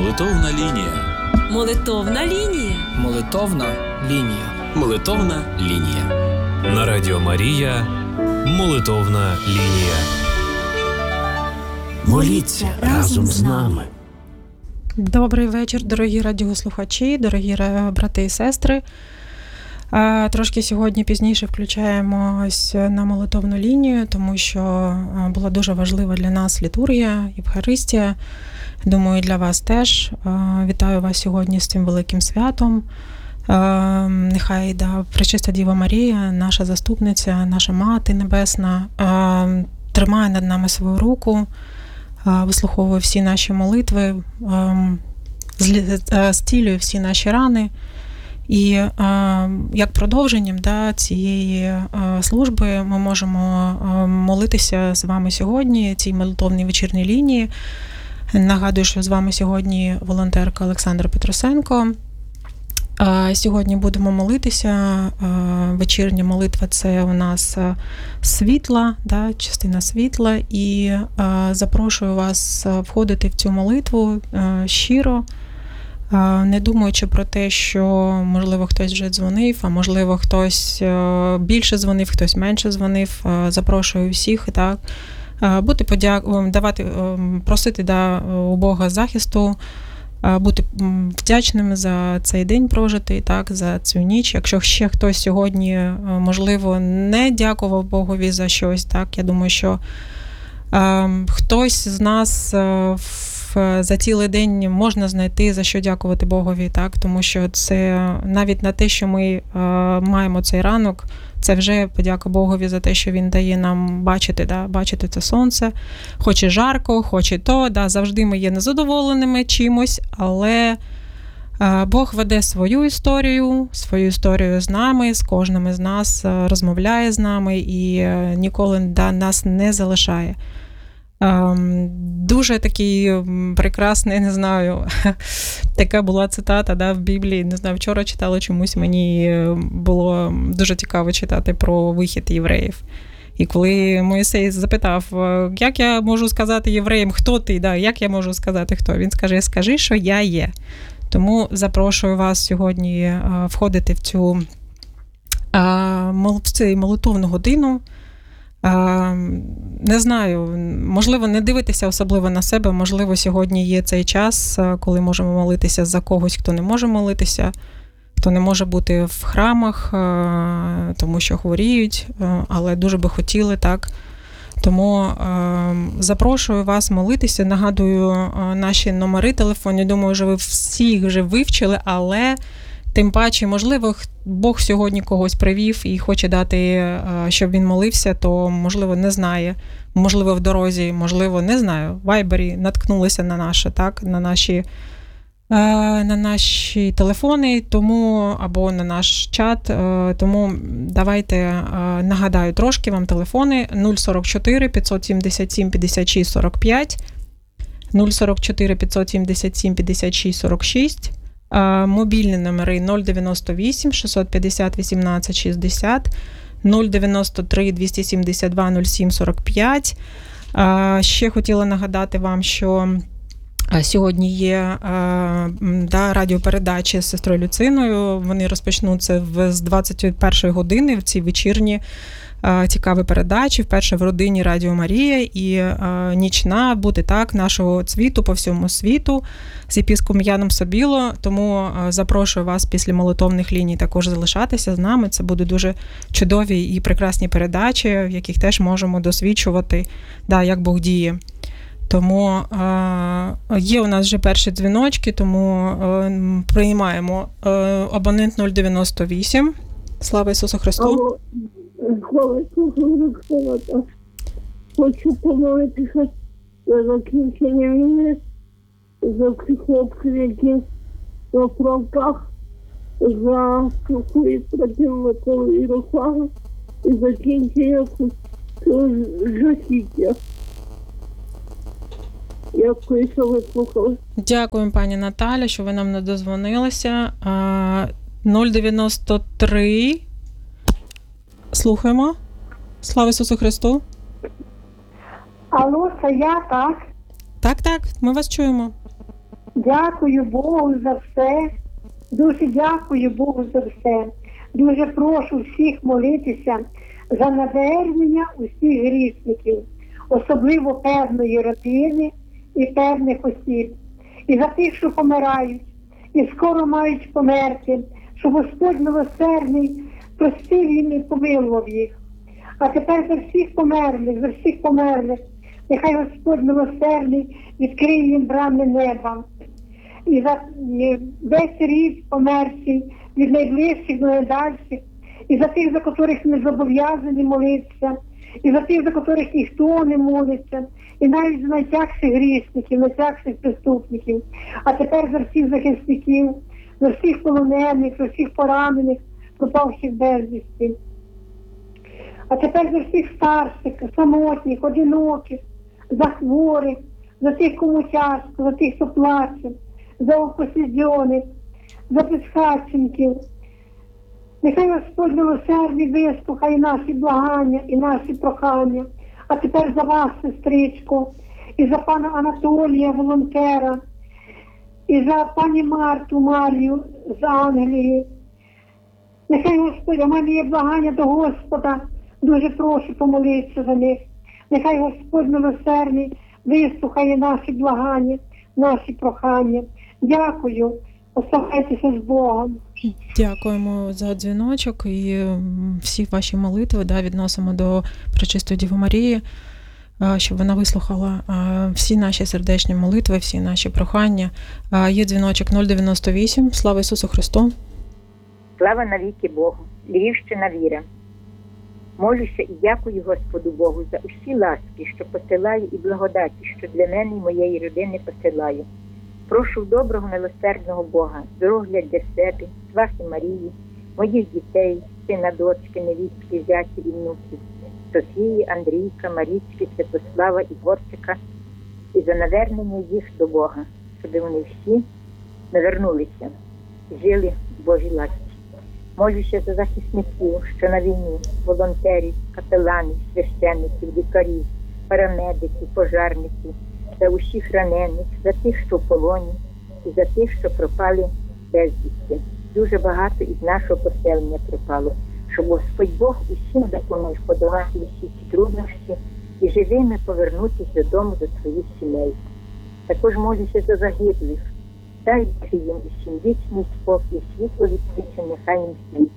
Молитовна лінія. Молитовна лінія. Молитовна лінія. Молитовна лінія. На Радіо Марія. Молитовна лінія. Моліться разом з нами. Добрий вечір, дорогі радіослухачі, дорогі брати і сестри. Трошки сьогодні пізніше включаємось на молитовну лінію, тому що була дуже важлива для нас літургія, Євхаристія. Думаю, для вас теж. Вітаю вас сьогодні з цим великим святом. Нехай Пречиста Діва Марія, наша заступниця, наша Мати Небесна, тримає над нами свою руку, вислуховує всі наші молитви, зцілює всі наші рани. І як продовженням цієї служби ми можемо молитися з вами сьогодні, цій молитовній вечірній лінії. Нагадую, що з вами сьогодні волонтерка Олександра Петросенко. Сьогодні будемо молитися. Вечірня молитва – це у нас світла, частина світла. І запрошую вас входити в цю молитву щиро, не думаючи про те, що, можливо, хтось вже дзвонив, а можливо, хтось більше дзвонив, хтось менше дзвонив. Запрошую всіх, просити у Бога захисту, бути вдячними за цей день прожитий, за цю ніч. Якщо ще хтось сьогодні, можливо, не дякував Богові за щось, я думаю, що хтось з нас за цілий день можна знайти, за що дякувати Богові, тому що це навіть на те, що ми маємо цей ранок, це вже подяка Богові за те, що Він дає нам бачити це сонце, хоч і жарко, хоч і завжди ми є незадоволеними чимось, але Бог веде свою історію з нами, з кожним із нас, розмовляє з нами і ніколи нас не залишає. Дуже такий прекрасний, не знаю, така була цитата в Біблії, не знаю, вчора читала чомусь, мені було дуже цікаво читати про вихід євреїв. І коли Мойсей запитав, як я можу сказати євреям, хто ти, як я можу сказати, хто? Він скаже, скажи, що я є. Тому запрошую вас сьогодні входити в цю молитовну годину. Не знаю, можливо, не дивитися особливо на себе, можливо, сьогодні є цей час, коли можемо молитися за когось, хто не може молитися, хто не може бути в храмах, тому що хворіють, але дуже би хотіли, Тому запрошую вас молитися, нагадую наші номери телефонні, думаю, що ви всі вже вивчили, але тим паче, можливо, Бог сьогодні когось привів і хоче дати, щоб він молився, то, можливо, не знає, можливо, в дорозі, можливо, не знаю, в Вайбері наткнулися на наше, на наші телефони, тому, або на наш чат, тому давайте нагадаю трошки вам телефони 044 577 56 45, 044 577 56 46, мобільні номери 098 650 18 60, 093 272 07 45. Ще хотіла нагадати вам, що сьогодні є радіопередачі з сестрою Люциною. Вони розпочнуться з 21 години в ці вечірні цікаві передачі. Вперше в родині Радіо Марія і нічна буде нашого цвіту по всьому світу з єпископом Яном Собіло. Тому запрошую вас після молитовних ліній також залишатися з нами. Це будуть дуже чудові і прекрасні передачі, в яких теж можемо досвідчувати, як Бог діє. Тому є у нас вже перші дзвіночки, тому приймаємо абонент 098. Слава Ісусу Христу! Слава Ісусу Христу! Хочу помолитися за закінчення війни, за всіх хлопців, які на фронтах, за своїх братів Миколу і Руслана і закінчення цього жахіття. Дякую, що ви слухали. Дякуємо, пані Наталя, що ви нам не дозвонилися. 093. Слухаємо. Слава Ісусу Христу. Алло, це я, так? Так, ми вас чуємо. Дякую Богу за все. Дуже дякую Богу за все. Дуже прошу всіх молитися за навернення усіх грішників, особливо певної родини і певних осіб. І за тих, що помирають, і скоро мають померти, щоб Господь милосердний простив їм і помилував їх. А тепер за всіх померлих, нехай Господь милосердний відкриє їм брами неба. І за весь рід померший, від найближчих до найдальших, і за тих, за котрих ми зобов'язані молитися, і за тих, за котрих ніхто не молиться, і навіть за найтягших грішників, найтягших преступників. А тепер за всіх захисників, за всіх полонених, за всіх поранених, пропавших безвісти. А тепер за всіх старших, самотніх, одиноких, за хворих, за тих, кому тяжко, за тих, хто плаче, за упосліджених, за безхатченків. Нехай Господь милосердний вислухає наші благання і наші прохання. А тепер за вас, сестричко, і за пана Анатолія, волонтера, і за пані Марту Марію з Англії. Нехай Господь, у мене є благання до Господа, дуже прошу помолитися за них. Нехай Господь милосердний вислухає наші благання, наші прохання. Дякую. Оставайтеся з Богом. Дякуємо за дзвіночок і всі ваші молитви відносимо до Пречистої Діви Марії, щоб вона вислухала всі наші сердечні молитви, всі наші прохання. Є дзвіночок 098. Слава Ісусу Христу! Слава навіки Богу! Львівщина віра. Молюся і дякую Господу Богу за усі ласки, що посилає, і благодаті, що для мене і моєї родини посилає. Прошу доброго, милосердного Бога, здоров'я для себе, свахи Марії, моїх дітей, сина, дочки, невістки, зятів і внуків, Софії, Андрійка, Марічки, Святослава і Горчика, і за навернення їх до Бога, щоб вони всі навернулися, жили в Божій ласці. Молюся за захисників, що на війні, волонтерів, капеланів, священників, лікарів, парамедиків, пожарників, за усіх ранених, за тих, що в полоні, і за тих, що пропали безвісти. Дуже багато із нашого поселення пропало, щоб Господь Бог усім допоміг подолати усі ці труднощі і живими повернутися додому до своїх сімей. Також молюся за загиблих. Дай їм усім вічний спокій, світло відкриче, нехай їм світ.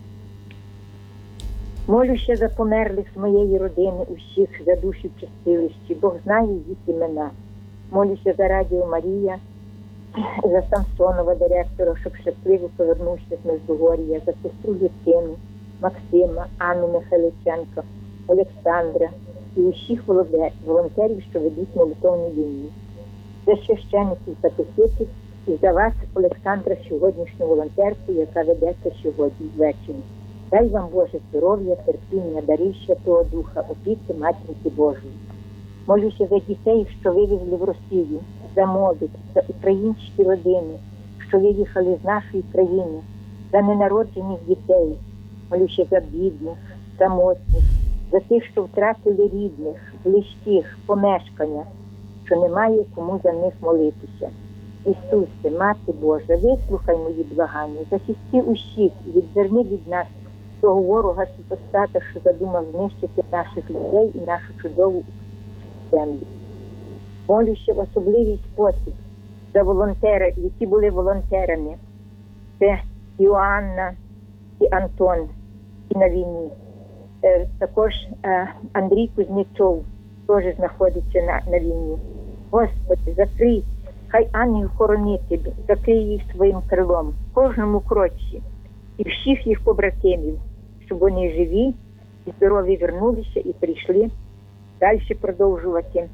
Молюся за померлих з моєї родини, усіх, за душі в чистилищі, Бог знає їх імена. Молюся за Радіо Марія, за Самсонова, директора, щоб щасливо повернувся з Междугор'я, за сестру Юстину, Максима, Анну Михайличенко, Олександра і усіх волонтерів, що ведуть молитовні лінії. За священиків, катехитів і за вас, Олександра, сьогоднішню волонтерку, яка ведеться сьогодні ввечері. Дай вам Боже здоров'я, терпіння, дари Святого Духа, опіки Матінки Божої. Молюся за дітей, що вивезли в Росію, за молодь, за українські родини, що виїхали з нашої країни, за ненароджених дітей. Молюся за бідних, самотніх, за тих, що втратили рідних, близьких, помешкання, що немає кому за них молитися. Ісусе, Мати Божа, вислухай мої благання, захисти усіх і відверни від нас того ворога супостата, що задумав знищити наших людей і нашу чудову землю. Молюся в особливий спосіб за волонтери, які були волонтерами. Це Іоанна і Антон, і на війні. Також Андрій Кузнєцов теж знаходиться на війні. Господи, закрий, хай ангел-хоронитель закриє їх своїм крилом в кожному кроці і всіх їх побратимів, щоб вони живі і здорові вернулися і прийшли далі продовжувати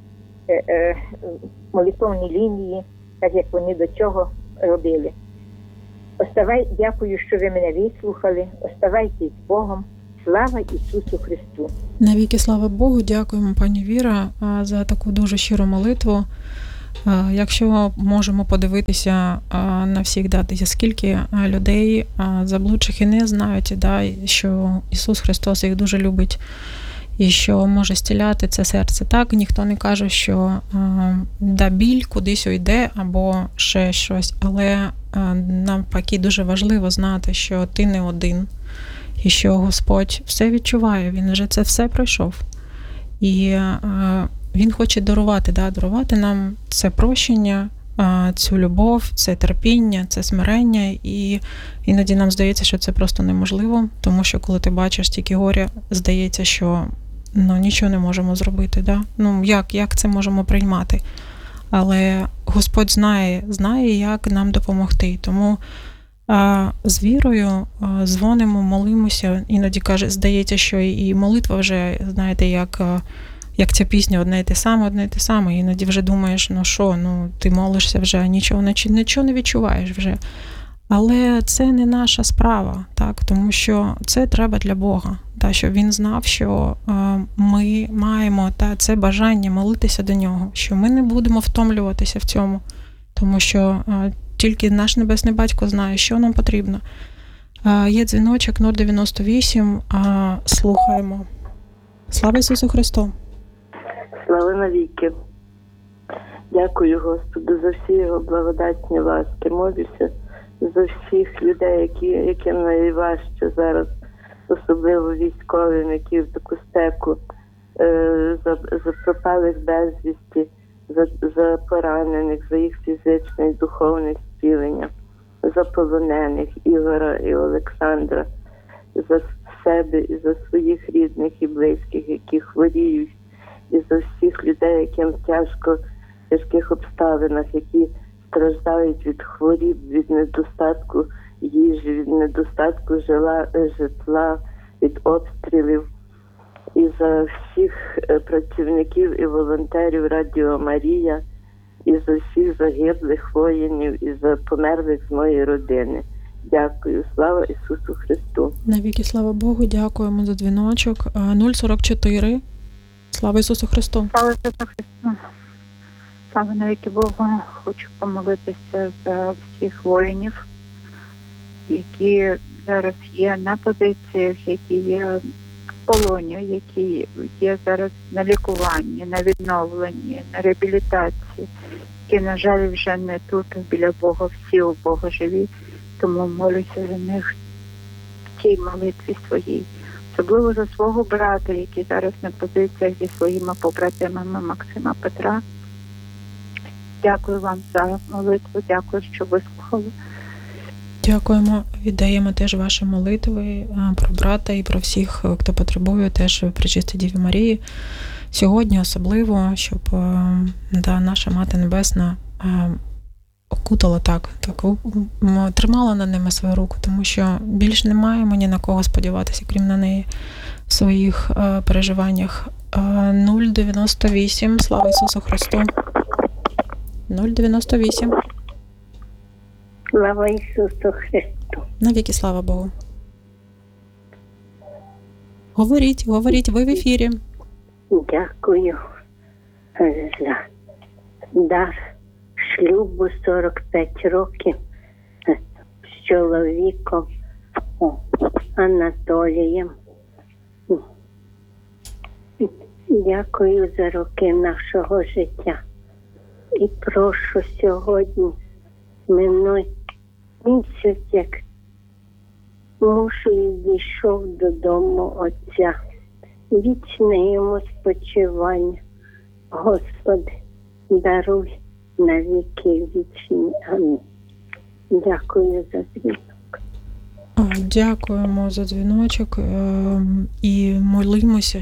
молитовні лінії, так як вони до цього робили. Дякую, що ви мене вислухали. Оставайтесь з Богом. Слава Ісусу Христу! Навіки слава Богу, дякуємо, пані Віра, за таку дуже щиру молитву. Якщо можемо подивитися на всіх дати, скільки людей заблудших і не знають, що Ісус Христос їх дуже любить і що може зціляти це серце. Так, ніхто не каже, що біль кудись уйде або ще щось, але навпаки дуже важливо знати, що ти не один, і що Господь все відчуває, Він вже це все пройшов. І Він хоче дарувати нам це прощення, цю любов, це терпіння, це смирення, і іноді нам здається, що це просто неможливо, тому що коли ти бачиш тільки горя, здається, що нічого не можемо зробити. Да? Як це можемо приймати? Але Господь знає, як нам допомогти. Тому з вірою дзвонимо, молимося. Іноді здається, що і молитва вже, знаєте, як ця пісня, одне й те саме. Іноді вже думаєш, ти молишся вже, нічого не відчуваєш вже. Але це не наша справа, так? Тому що це треба для Бога. Щоб Він знав, що ми маємо це бажання молитися до Нього, що ми не будемо втомлюватися в цьому, тому що тільки наш Небесний Батько знає, що нам потрібно. Є дзвіночок 098, слухаємо. Слава Ісусу Христу! Слава навіки! Дякую Господу за всі Його благодатні ласки. Молюся за всіх людей, яким найважче зараз, особливо військовим, які в таку спеку, за пропалих безвісті, за поранених, за їх фізичне і духовне зцілення, за полонених Ігора і Олександра, за себе і за своїх рідних і близьких, які хворіють, і за всіх людей, яким в тяжких обставинах, які страждають від хворіб, від недостатку їжі, від недостатку житла, від обстрілів. І за всіх працівників і волонтерів Радіо Марія, і за всіх загиблих воїнів, і за померлих з моєї родини. Дякую. Слава Ісусу Христу! Навіки слава Богу, дякуємо за дзвіночок. 044. Слава Ісусу Христу! Слава Ісусу Христу! Слава навіки Богу! Хочу помолитися за всіх воїнів, які зараз є на позиціях, які є в полоні, які є зараз на лікуванні, на відновленні, на реабілітації, які, на жаль, вже не тут, біля Бога, всі у Бога живі. Тому молюся за них в цій молитві своїй. Особливо за свого брата, який зараз на позиціях зі своїми побратимами Максима Петра. Дякую вам за молитву, дякую, що вислухали. Дякуємо, віддаємо теж ваші молитви про брата і про всіх, хто потребує теж Пречистій Діві Марії. Сьогодні особливо, щоб наша Мати Небесна окутала тримала на ними свою руку, тому що більш не маємо ні на кого сподіватися, крім на неї в своїх переживаннях. 098, слава Ісусу Христу! 098. Слава Ісусу Христу! Навіки слава Богу! Говоріть, ви в ефірі. Дякую за дар шлюбу 45 років з чоловіком Анатолієм. Дякую за роки нашого життя. І прошу сьогодні минуть місяць, як муж відійшов додому Отця. Вічне йому спочивання. Господи, даруй на віки вічні. Амінь. Дякую за дзвінок. Дякуємо за дзвіночок і молимося,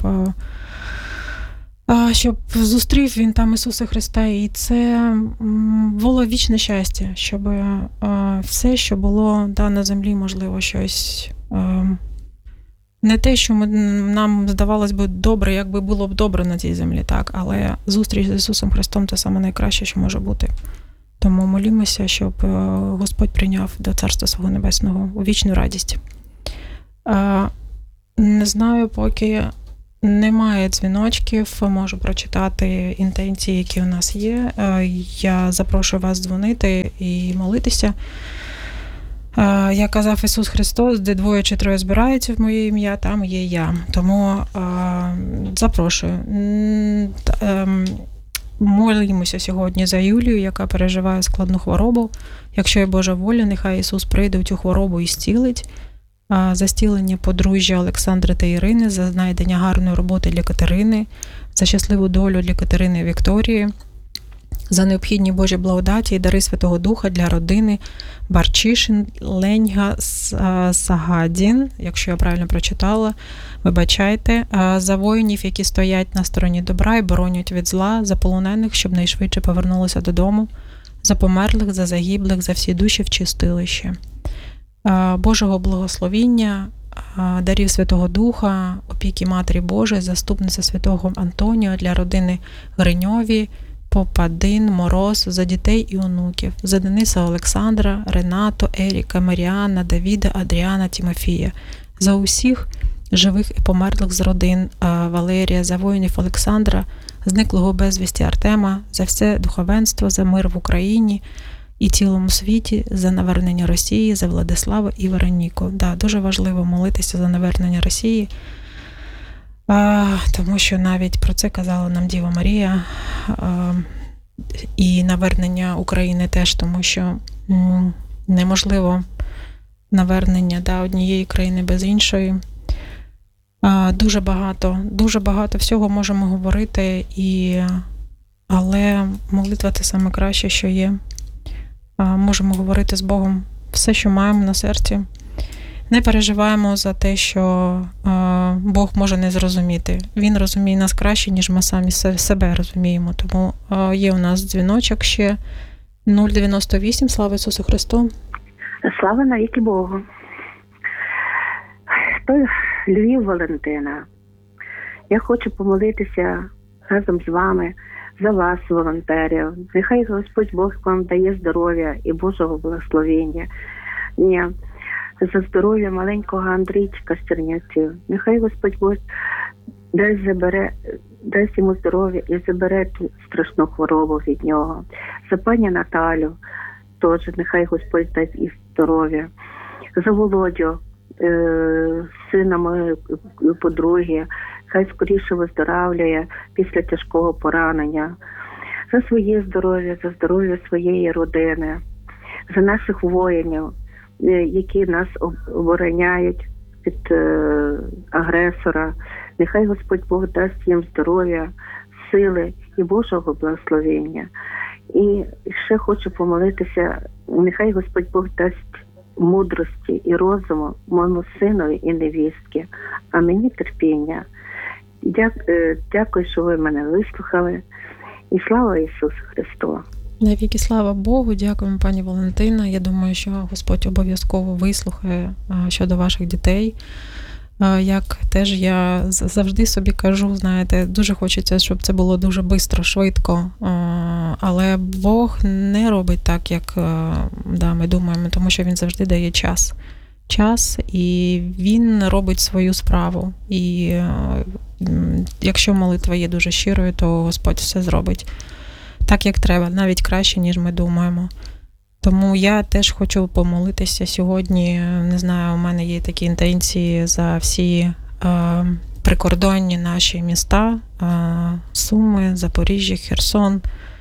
щоб зустрів він там Ісуса Христа, і це було вічне щастя, щоб все, що було на землі, можливо, щось не те, що нам здавалось би добре, якби було б добре на цій землі, так, але зустріч з Ісусом Христом – це саме найкраще, що може бути. Тому молімося, щоб Господь прийняв до Царства Свого Небесного у вічну радість. Не знаю, поки немає дзвіночків, можу прочитати інтенції, які у нас є. Я запрошую вас дзвонити і молитися. Як казав Ісус Христос, де двоє чи троє збираються в моє ім'я, там є я. Тому запрошую. Молимося сьогодні за Юлію, яка переживає складну хворобу. Якщо є Божа воля, нехай Ісус прийде у цю хворобу і зцілить. За зцілення подружжя Олександри та Ірини, за знайдення гарної роботи для Катерини, за щасливу долю для Катерини і Вікторії, за необхідні Божі благодаті і дари Святого Духа для родини Барчишин, Леньга, Сагадін, якщо я правильно прочитала, вибачайте, за воїнів, які стоять на стороні добра і боронять від зла, за полонених, щоб найшвидше повернулися додому, за померлих, за загиблих, за всі душі в чистилище. Божого благословіння, дарів Святого Духа, опіки Матері Божої, заступниця Святого Антоніо для родини Гриньові, Попадин, Мороз, за дітей і онуків, за Дениса Олександра, Ренато, Еріка, Маріанна, Давіда, Адріана, Тімофія, за усіх живих і померлих з родин Валерія, за воїнів Олександра, зниклого безвісті Артема, за все духовенство, за мир в Україні і цілому світі, за навернення Росії, за Владислава і Вероніку. Да, дуже важливо молитися за навернення Росії, тому що навіть про це казала нам Діва Марія, і навернення України теж, тому що неможливо навернення однієї країни без іншої. Дуже багато всього можемо говорити, але молитва – це саме краще, що є. Можемо говорити з Богом все, що маємо на серці. Не переживаємо за те, що Бог може не зрозуміти. Він розуміє нас краще, ніж ми самі себе розуміємо. Тому є у нас дзвіночок ще 098. Слава Ісусу Христу! Слава навіки Богу! То Львів, Валентина. Я хочу помолитися разом з вами за вас, волонтерів. Нехай Господь Бог вам дає здоров'я і Божого благословення. За здоров'я маленького Андрійчика з Чернівців. Нехай Господь Бог дасть йому здоров'я і забере ту страшну хворобу від нього. За пані Наталю теж нехай Господь дасть і здоров'я. За Володю, сина моєї подруги, хай скоріше виздоравлює після тяжкого поранення. За своє здоров'я, за здоров'я своєї родини, за наших воїнів, які нас обороняють від агресора. Нехай Господь Бог дасть їм здоров'я, сили і Божого благословення. І ще хочу помолитися, нехай Господь Бог дасть мудрості і розуму моєму синові і невістки, а мені терпіння. Дякую, що ви мене вислухали. І слава Ісусу Христу! Навіки слава Богу, дякуємо, пані Валентина. Я думаю, що Господь обов'язково вислухає щодо ваших дітей. Як теж я завжди собі кажу, знаєте, дуже хочеться, щоб це було дуже швидко, але Бог не робить так, як ми думаємо, тому що Він завжди дає час, і Він робить свою справу. І якщо молитва є дуже щирою, то Господь все зробить так, як треба, навіть краще, ніж ми думаємо. Тому я теж хочу помолитися сьогодні. Не знаю, у мене є такі інтенції за всі прикордонні наші міста, Суми, Запоріжжя, Херсон,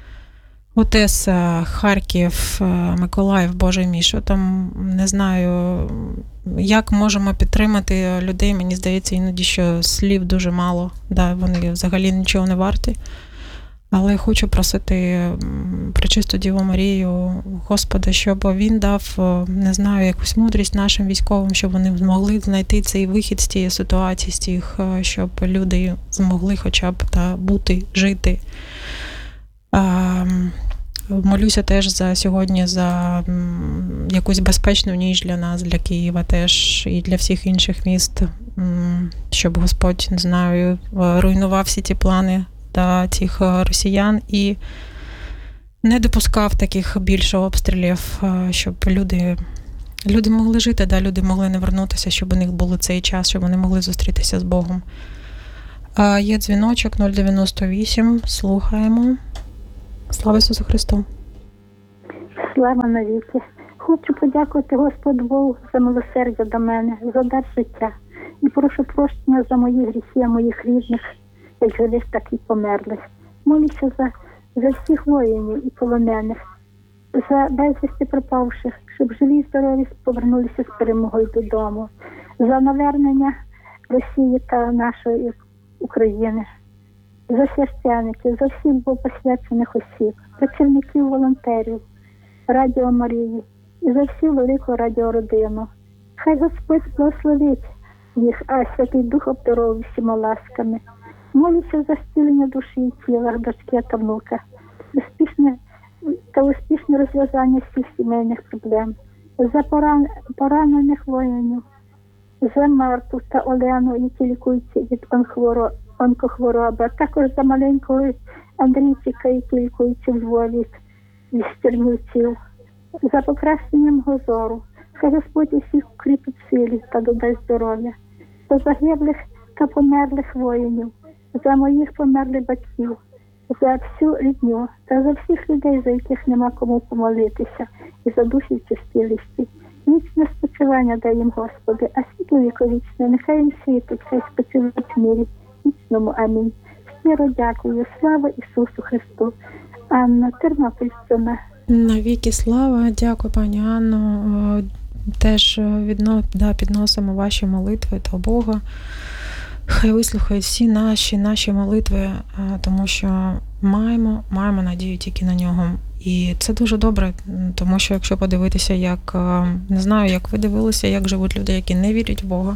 Одеса, Харків, Миколаїв, Боже мій, що там, не знаю, як можемо підтримати людей. Мені здається, іноді, що слів дуже мало, вони взагалі нічого не варті. Але хочу просити Пречисту Діву Марію, Господа, щоб Він дав, не знаю, якусь мудрість нашим військовим, щоб вони змогли знайти цей вихід з тієї ситуації, щоб люди змогли хоча б бути, жити. Молюся теж сьогодні за якусь безпечну ніч для нас, для Києва теж і для всіх інших міст, щоб Господь, не знаю, руйнував всі ті плани цих росіян і не допускав таких більше обстрілів, щоб люди могли жити, люди могли не вернутися, щоб у них був цей час, щоб вони могли зустрітися з Богом. Є дзвіночок 098, слухаємо. Слава Ісусу Христу! Слава навіки! Хочу подякувати Господу Богу за милосердя до мене, за дар життя. І прошу прощення за мої гріхи, моїх рідних, як живих, так і померлих. Молюся за всіх воїнів і полонених, за безвісти пропавших, щоб живі і здорові повернулися з перемогою додому, за навернення Росії та нашої України, за священиків, за всіх богопосвячених осіб, працівників, волонтерів, Радіо Марії і за всю велику радіородину. Хай Господь благословить їх, а Святий Дух обдаровує всіма ласками. Молюся за зцілення душі і тіла, дочки та внука, успішне розв'язання всіх сімейних проблем, за поранених воїнів, за Марту та Олену, які лікуються від онкохвороби, а також за маленького Андрійчика, який лікується в Львові від Чернівців, за покращення мого зору. Хай Господь усіх укріпить в силі та додасть здоров'я, за загиблих та померлих воїнів, за моїх померлих батьків, за всю рідню та за всіх людей, за яких нема кому помолитися, і за душі в чистилищі. Вічне спочивання дай їм, Господи, а світло віковічне, нехай їм світить, хай спочивають в мірі вічному. Амінь. Щиро дякую. Слава Ісусу Христу. Анна, Тернопільщина. Навіки слава. Дякую, пані Анно. Теж підносимо ваші молитви до Бога. Хай вислухають всі наші молитви, тому що маємо надію тільки на нього. І це дуже добре, тому що якщо подивитися, не знаю, як ви дивилися, як живуть люди, які не вірять в Бога,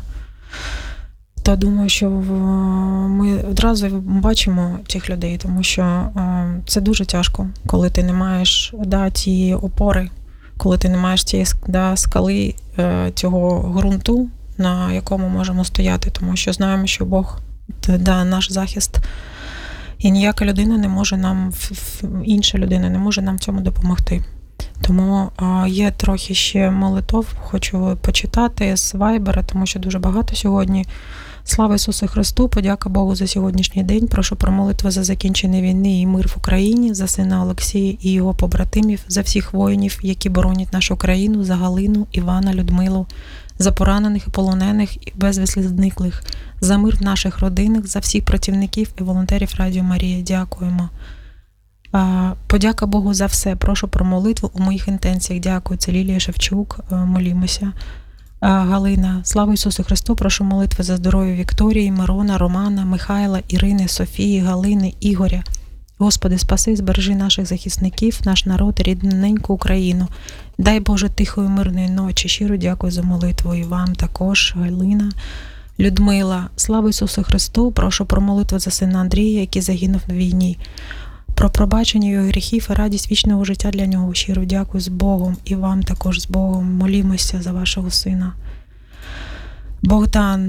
то думаю, що ми одразу бачимо цих людей, тому що це дуже тяжко, коли ти не маєш тієї опори, коли ти не маєш цієї скали, цього ґрунту, на якому можемо стояти, тому що знаємо, що Бог наш захист, і ніяка людина не може нам, інша людина не може нам в цьому допомогти. Тому є трохи ще молитов, хочу почитати з Вайбера, тому що дуже багато сьогодні. Слава Ісусу Христу, подяка Богу за сьогоднішній день. Прошу про молитву за закінчення війни і мир в Україні, за сина Олексія і його побратимів, за всіх воїнів, які боронять нашу країну, за Галину, Івана, Людмилу, за поранених і полонених і безвісти зниклих, за мир в наших родинах, за всіх працівників і волонтерів Радіо Марія. Дякуємо. Подяка Богу за все. Прошу про молитву у моїх інтенціях. Дякую. Це Лілія Шевчук. Молімося. Галина. Слава Ісусу Христу. Прошу молитви за здоров'я Вікторії, Мирона, Романа, Михайла, Ірини, Софії, Галини, Ігоря. Господи, спаси, збережи наших захисників, наш народ, рідненьку Україну. Дай Боже тихої мирної ночі. Щиро дякую за молитву і вам також, Галина. Людмила. Слава Ісусу Христу. Прошу про молитву за сина Андрія, який загинув на війні. Про пробачення його гріхів і радість вічного життя для нього. Щиро дякую, з Богом, і вам також з Богом. Молімося за вашого сина. Богдан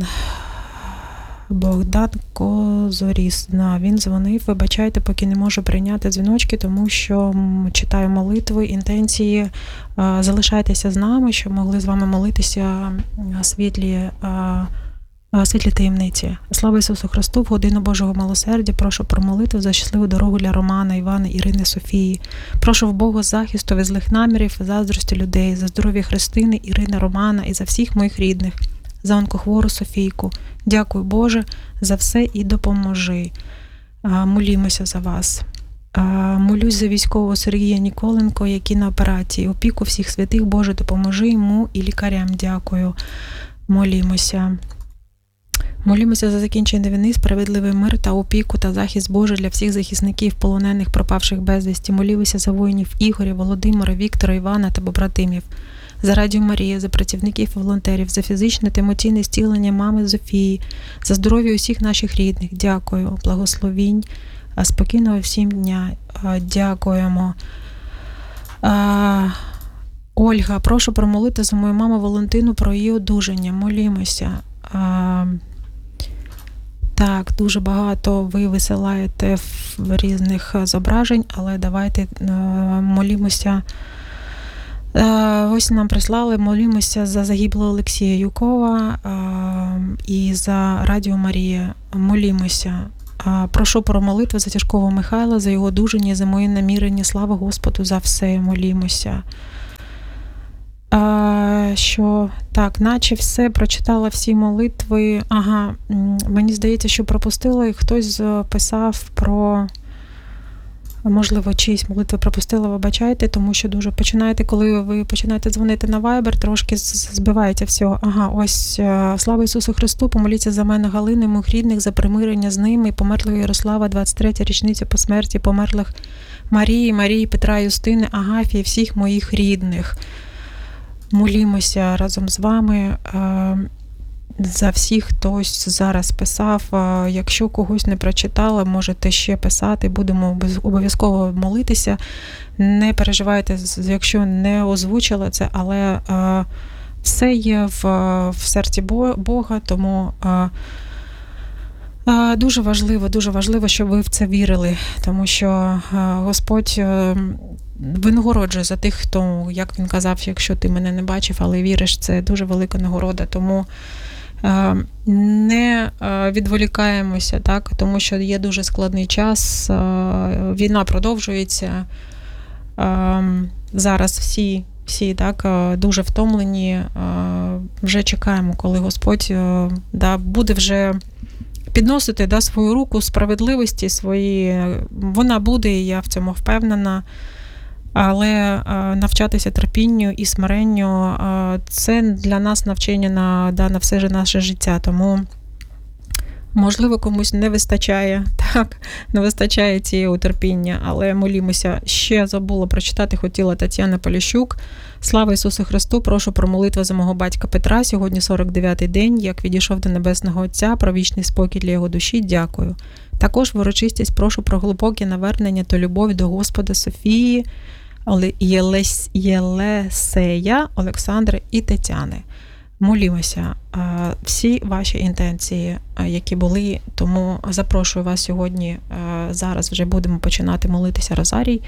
Козоріс. Він дзвонив. Вибачайте, поки не можу прийняти дзвіночки, тому що читаю молитви, інтенції. Залишайтеся з нами, щоб могли з вами молитися світлі таємниці. Слава Ісусу Христу, в годину Божого милосердя прошу про молитву за щасливу дорогу для Романа, Івана, Ірини, Софії. Прошу в Бога захисту від злих намірів, заздрості людей, за здоров'я Христини, Ірини, Романа і за всіх моїх рідних, за онкохвору Софійку. Дякую, Боже, за все і допоможи. Молімося за вас. Молюсь за військового Сергія Ніколенко, який на операції. Опіку всіх святих, Боже, допоможи йому і лікарям. Дякую. Молімося. Молімося за закінчення війни, справедливий мир та опіку та захист Божий для всіх захисників, полонених, пропавших безвісті. Молімося за воїнів Ігоря, Володимира, Віктора, Івана та побратимів. За Радіо Марія, за працівників і волонтерів, за фізичне та емоційне зцілення мами Зофії, за здоров'я усіх наших рідних. Дякую. Благословінь. Спокійного всім дня. Дякуємо. Ольга, прошу промолити за мою маму Валентину про її одужання. Молімося. Так, дуже багато ви висилаєте в різних зображень, але давайте молімося. Ось нам прислали, молімося за загиблого Олексія Юкова і за Радіо Марія. Молімося. Прошу про молитву за тяжкого Михайла, за його одужання, за мої намірення. Слава Господу за все. Молімося. Що так, наче все прочитала всі молитви. Ага, мені здається, що пропустила, і хтось писав про, можливо, чиїсь молитви пропустила, вибачайте, тому що дуже починаєте, коли ви починаєте дзвонити на Viber, трошки збивається всього. Ага, ось, слава Ісусу Христу, помоліться за мене, Галини, моїх рідних, за примирення з ними, померлого Ярослава, 23-я річниця по смерті померлих Марії, Петра, Юстини, Агафії, всіх моїх рідних. Молімося разом з вами за всіх, хтось зараз писав. Якщо когось не прочитала, можете ще писати, будемо обов'язково молитися. Не переживайте, якщо не озвучила це, але все є в серці Бога, тому дуже важливо, щоб ви в це вірили, тому що Господь винагороджує за тих, хто, як він казав, якщо ти мене не бачив, але віриш, це дуже велика нагорода, тому не відволікаємося, так, тому що є дуже складний час, війна продовжується, зараз всі так, дуже втомлені, вже чекаємо, коли Господь буде вже підносити свою руку справедливості свої, вона буде, і я в цьому впевнена, але навчатися терпінню і смиренню – це для нас навчання на все наше життя, тому, можливо, комусь не вистачає цієї терпіння, але молімося. Ще забула прочитати, хотіла Тетяна Поліщук. Слава Ісусу Христу, прошу про молитву за мого батька Петра. Сьогодні 49-й день, як відійшов до Небесного Отця, про вічний спокій для його душі. Дякую. Також в урочистість прошу про глибоке навернення та любові до Господа Софії, Єлесея, Олександри і Тетяни. Молімося. Всі ваші інтенції, які були, тому запрошую вас сьогодні, зараз вже будемо починати молитися Розарій.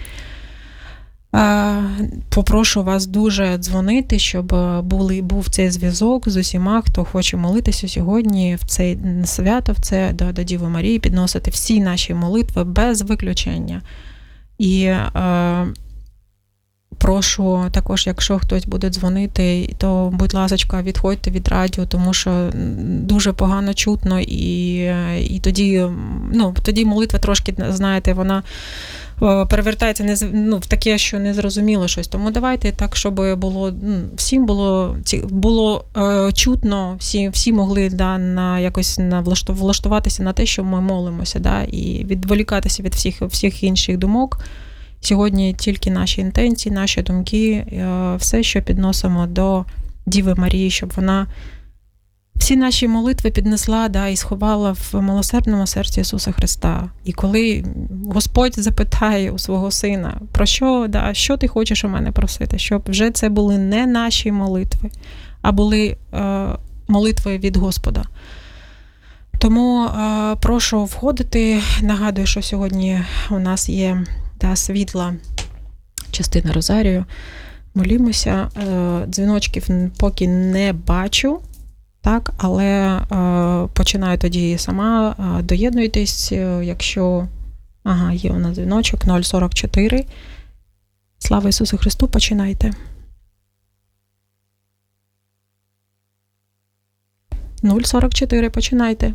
Попрошу вас дуже дзвонити, щоб був цей зв'язок з усіма, хто хоче молитися сьогодні в це свято, в це до Діви Марії, підносити всі наші молитви без виключення. І прошу також, якщо хтось буде дзвонити, то, будь ласка, відходьте від радіо, тому що дуже погано чутно, і тоді молитва трошки, знаєте, вона перевертається в таке, що не зрозуміло щось. Тому давайте так, щоб всім було чутно, всі могли якось влаштуватися на те, що ми молимося, і відволікатися від всіх інших думок. Сьогодні тільки наші інтенції, наші думки, все, що підносимо до Діви Марії, щоб вона всі наші молитви піднесла і сховала в милосердному серці Ісуса Христа. І коли Господь запитає у свого Сина, про що ти хочеш у мене просити, щоб вже це були не наші молитви, а були молитви від Господа. Тому прошу входити. Нагадую, що сьогодні у нас є світла частина Розарію. Молімося. Дзвіночків поки не бачу, так, але починаю тоді сама. Доєднуйтесь, якщо... є у нас дзвіночок 044. Слава Ісусу Христу, починайте. 044, починайте.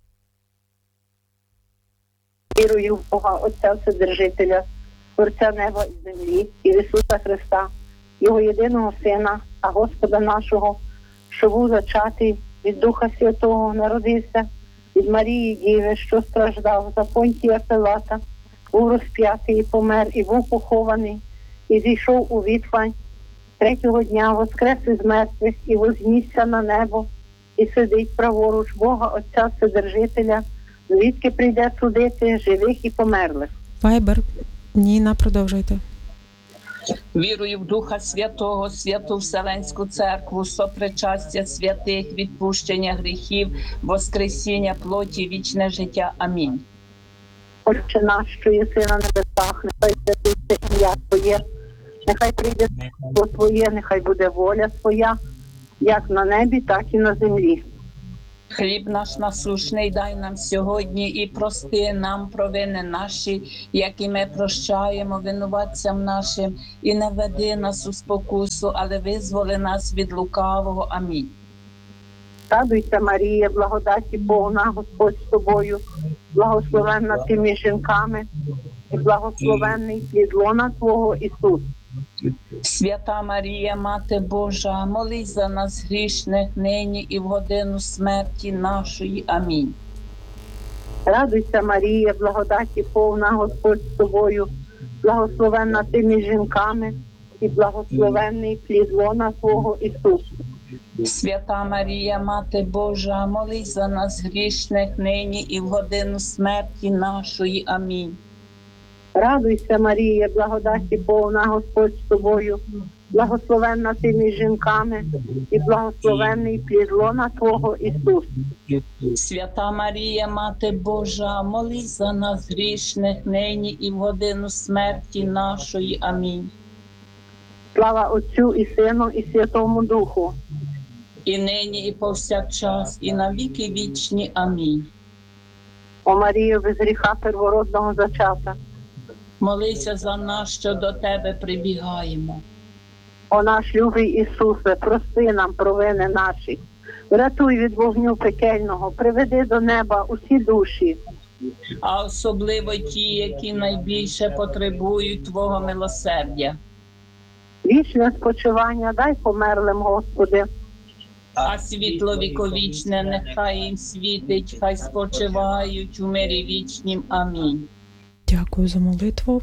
Вірую в Бога, Отця Вседержителя, Творця неба і землі, і в Ісуса Христа, Його єдиного Сина, а Господа нашого, що був зачатий від Духа Святого, народився від Марії Діви, що страждав за Понтія Пилата, був розп'ятий і помер, і був похований, і зійшов у відхвань. Третього дня воскрес із мертвих і вознісся на небо, і сидить праворуч Бога, Отця Вседержителя, звідки прийде судити живих і померлих. Вайбер. Ніна, продовжуйте. Вірую в Духа Святого, Святу Вселенську Церкву, сопричастя святих, відпущення гріхів, воскресіння плоті, вічне життя. Амінь. Отче наш, що єси на небесах, нехай святиться ім'я Твоє, нехай прийде Твоє, нехай буде воля Твоя, як на небі, так і на землі. Хліб наш насущний дай нам сьогодні і прости нам провини наші, як і ми прощаємо винуватцям нашим, і не веди нас у спокусу, але визволи нас від лукавого. Амінь. Радуйся, Марія, благодаті повна, Господь з тобою, благословенна ти між жінками, і благословенний плід лона Твого, Ісус. Свята Марія, Мати Божа, молись за нас грішних нині і в годину смерті нашої. Амінь. Радуйся, Марія, благодаті повна, Господь з тобою, благословенна ти між жінками, і благословенний плід лона Твого, Ісус. Свята Марія, Мати Божа, молись за нас грішних нині і в годину смерті нашої. Амінь. Радуйся, Марія, благодаті повна, Господь з тобою, благословенна ти між жінками, і благословенний плід лона Твого, Ісус. Свята Марія, Мати Божа, молись за нас грішних нині і в годину смерті нашої. Амінь. Слава Отцю і Сину, і Святому Духу. І нині, і повсякчас, і на віки вічні. Амінь. О Марію, без гріха первородного зачата. Молися за нас, що до Тебе прибігаємо. О наш любий Ісусе, прости нам провини наші. Врятуй від вогню пекельного, приведи до неба усі душі. А особливо ті, які найбільше потребують Твого милосердя. Вічне спочивання дай померлим, Господи. А світло віковічне нехай їм світить, хай спочивають у мирі вічнім. Амінь. Дякую за молитву.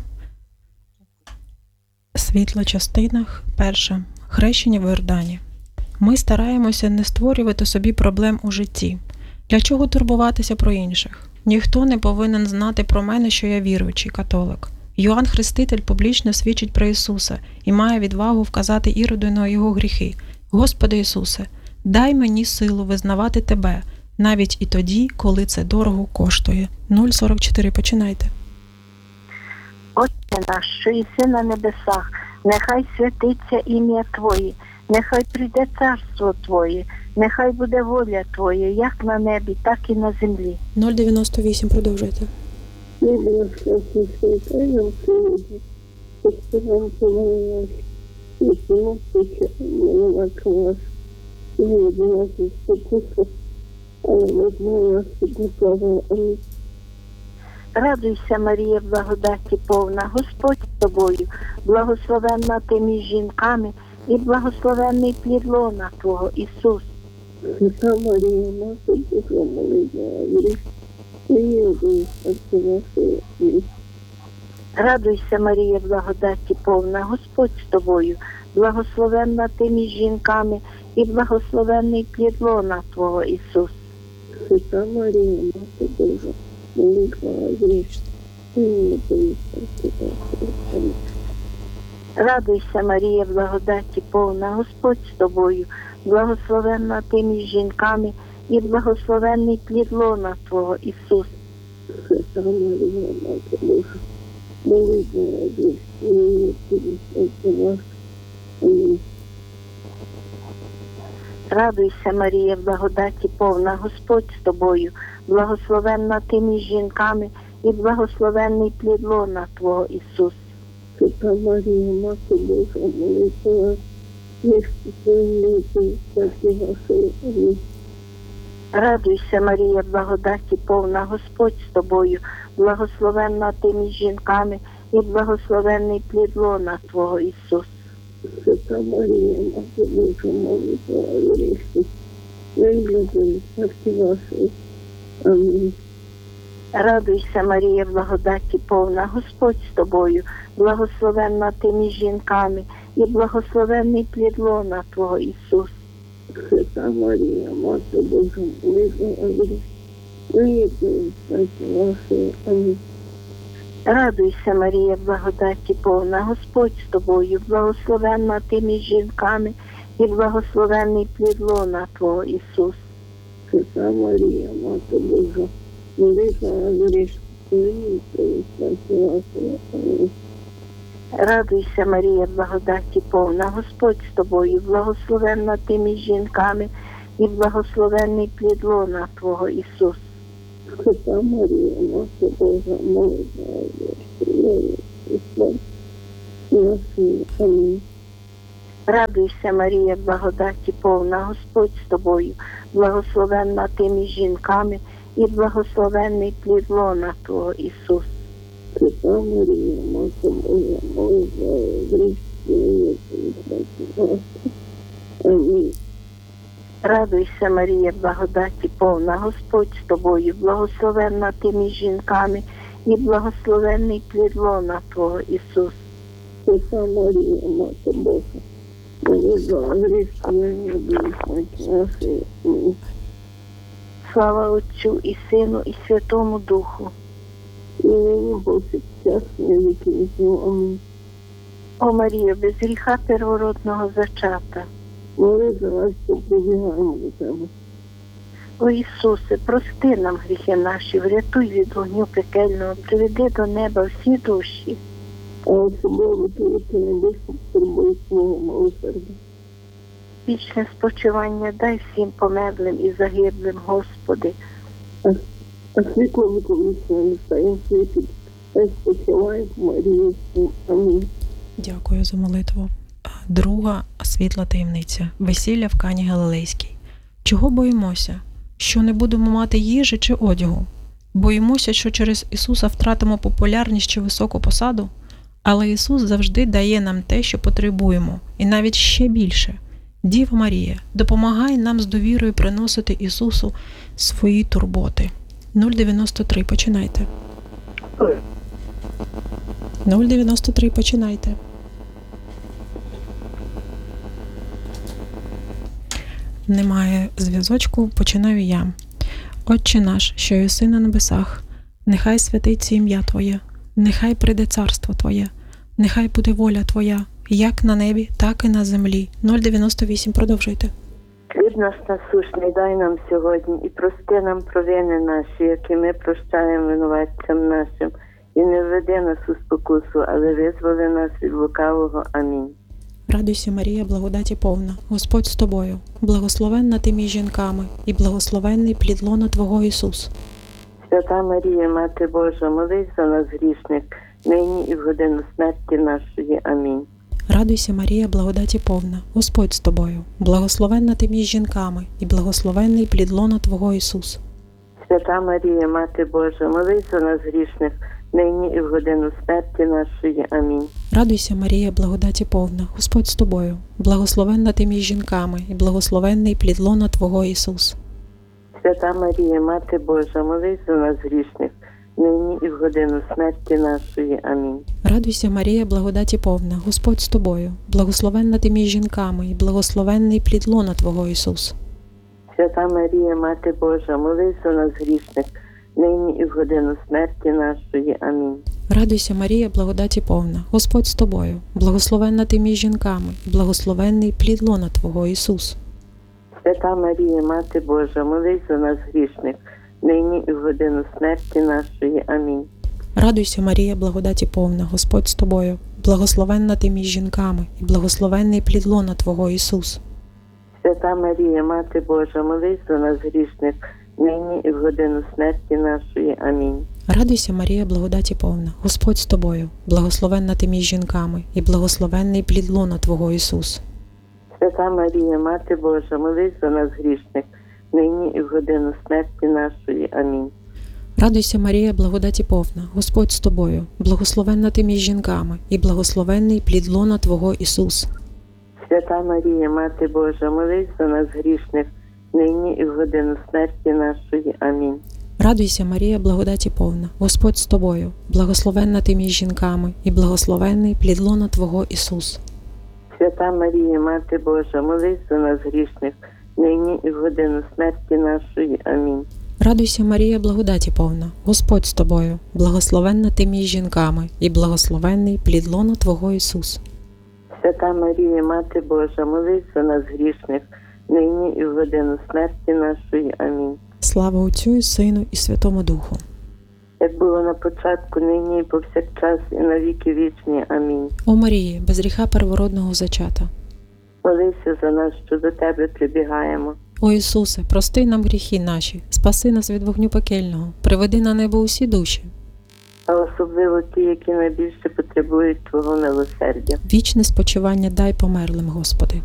Світла частинах. Перше. Хрещення в Йордані. Ми стараємося не створювати собі проблем у житті. Для чого турбуватися про інших? Ніхто не повинен знати про мене, що я віруючий католик. Йоанн Хреститель публічно свідчить про Ісуса і має відвагу вказати Іроду на його гріхи. Господи Ісусе, дай мені силу визнавати Тебе, навіть і тоді, коли це дорого коштує. 044. Починайте. Отче наш, що єси на небесах, нехай святиться ім'я Твоє, нехай прийде царство Твоє, нехай буде воля Твоя, як на небі, так і на землі. 098. Продовжуйте. Радуйся, Марія, благодаті повна, Господь з тобою, благословенна ти між жінками, і благословенний плід лона Твого, Ісус. Свята Марія, Мати Божа, молись за гріх, і Радуйся, Марія, благодаті повна, Господь з тобою, благословенна ти між жінками, і благословенний плід лона Твого, Ісус. Свята Марія, Мати Божа, молись за гріх, Радуйся, Марія, благодаті повна, Господь з тобою, благословенна ти між жінками, і благословенний плід лона Твого, Ісус. Свята Марія, Мати Божа, молись за гріх, Амінь. Радуйся, Марія, благодаті повна, Господь з тобою, благословенна ти між жінками, і благословенний плід лона Твого, Ісус. Свята Марія, Мати Божа, молись за гріх, Амінь. Радуйся, Марія, благодаті повна, Господь з тобою, благословенна ти між жінками, і благословенний плід лона Твого, Ісус. Свята Марія, Мати Божа, молись за гріх, Амінь. Радуйся, Марія, благодаті повна, Господь з тобою, благословенна ти між жінками, і благословенний плід лона Твого, Ісус. Свята Марія, Мати Божа, молись за гріх, Амінь. Радуйся, Марія, благодаті повна, Господь з тобою, благословенна ти між жінками, і благословенний плід лона Твого, Ісус. Свята Марія, Мати Божа, молись за гріх, Амінь. Радуйся, Марія, благодаті повна, Господь з тобою, благословенна ти між жінками, і благословенний плід лона Твого, Ісус. Свята Марія, Мати Божа, молись за нас, Амінь. Радуйся, Марія, благодаті повна, Господь з тобою, благословенна ти між жінками, і благословенний плід лона Твого, Ісус. Свята Марія, Мати Божа, молись за грішні. Амінь. Радуйся, Марія, благодаті повна, Господь з тобою, благословенна ти між жінками, і благословенний плід лона Твого, Ісус. Свята Марія, Мати Божа, молись за грішні. Слава Отцю і Сину, і Святому Духу. І нині повсякчас і на віки віків. Амінь. О Марія, без гріха первородного зачата. Молись за нас, що прибігаємо до Тебе. О Ісусе, прости нам гріхи наші, врятуй від вогню пекельного, приведи до неба всі душі. А особливо ти найбільше потребуєш свого милосердя. Вічне спочивання дай всім померлим і загиблим, Господи. А світло віковічне нехай світить, хай спочиває Марія. Амінь. Дякую за молитву. Друга світла таємниця. Весілля в Кані Галилейській. Чого боїмося? Що не будемо мати їжі чи одягу? Боїмося, що через Ісуса втратимо популярність чи високу посаду? Але Ісус завжди дає нам те, що потребуємо, і навіть ще більше. Діва Марія, допомагай нам з довірою приносити Ісусу свої турботи. 093, починайте. 093, починайте. Немає зв'язочку, починаю я. Отче наш, що єси на небесах, нехай святиться ім'я Твоє, нехай прийде царство Твоє, нехай буде воля Твоя, як на небі, так і на землі. 098, продовжуйте. Хліб наш насущний дай нам сьогодні, і прости нам провини наші, які ми прощаємо винуватцям нашим, і не введи нас у спокусу, але визволи нас від лукавого. Амінь. Радуйся, Марія, благодаті повна, Господь з тобою, благословенна ти між жінками, і благословенний плід лона Твого, Ісус. Свята Марія, Мати Божа, молись за нас грішних, нині і в годину смерті нашої. Амінь. Радуйся, Марія, благодаті повна, Господь з тобою, благословенна ти між жінками, і благословенний плід лона Твого, Ісус. Свята Марія, Мати Божа, молись за нас грішних, нині і в годину смерті нашої. Амінь. Радуйся, Марія, благодаті повна, Господь з тобою, благословенна ти між жінками, і благословенний плід лона Твого, Ісус. Свята Марія, Мати Божа, молись за нас грішних, нині і в годину смерті нашої. Амінь. Радуйся, Марія, благодаті повна, Господь з тобою, благословенна ти між жінками, і благословенний плід лона Твого, Ісус. Свята Марія, Мати Божа, молись за нас грішних, нині і в годину смерті нашої. Амінь. Радуйся, Марія, благодаті повна, Господь з тобою, благословенна ти між жінками, і благословенний плід лона Твого, Ісус. Свята Марія, Мати Божа, молись за нас грішних, нині і в годину смерті нашої. Амінь. Радуйся, Марія, благодаті повна, Господь з тобою, благословенна ти між жінками, і благословенний плід лона Твого, Ісус. Свята Марія, Мати Божа, молись за нас грішних, нині і в годину смерті нашої. Амінь. Радуйся, Марія, благодаті повна, Господь з тобою, благословенна ти між жінками, і благословенний плід лона Твого, Ісус. Свята Марія, Мати Божа, молись за нас грішних, нині і в годину смерті нашої. Амінь. Радуйся, Марія, благодаті повна, Господь з тобою, благословенна ти між жінками, і благословенний плід лона Твого, Ісус. Свята Марія, Мати Божа, молись за нас грішних, нині і в годину смерті нашої. Амінь. Радуйся, Марія, благодаті повна, Господь з тобою, благословенна ти між жінками, і благословенний плід лона Твого, Ісус. Свята Марія, Мати Божа, молись за нас грішних, нині і в годину смерті нашої. Амінь. Радуйся, Марія, благодаті повна, Господь з тобою, благословенна ти між жінками, і благословенний плід лона Твого, Ісус. Свята Марія, Мати Божа, молись за нас грішних, нині і в годину смерті нашої. Амінь. Слава Отцю і Сину і Святому Духу. Як було на початку, нині і повсякчас, і на віки вічні. Амінь. О Марії, без гріха первородного зачата, Молися за нас, що до Тебе прибігаємо. О Ісусе, прости нам гріхи наші, спаси нас від вогню пекельного, приведи на небо усі душі. А особливо ті, які найбільше потребують Твого милосердя. Вічне спочивання дай померлим, Господи.